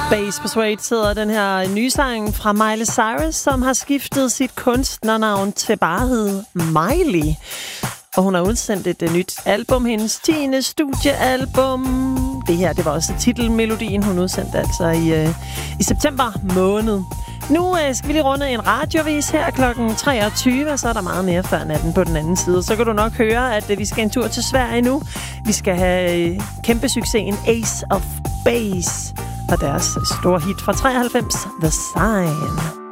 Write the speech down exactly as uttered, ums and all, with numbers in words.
Space Persuade hedder den her nye sang fra Miley Cyrus, som har skiftet sit kunstnernavn til bare at hedde Miley. Og hun har udsendt et nyt album, hendes tiende studiealbum. Det her, det var også titelmelodien, hun udsendte altså i, øh, i september måned. Nu øh, skal vi lige runde en radiovis her klokken treogtyve, og så er der meget mere før natten på den anden side. Så kan du nok høre, at øh, vi skal en tur til Sverige nu. Vi skal have øh, kæmpe succesen Ace of Base og deres store hit fra treoghalvfems, The Sign.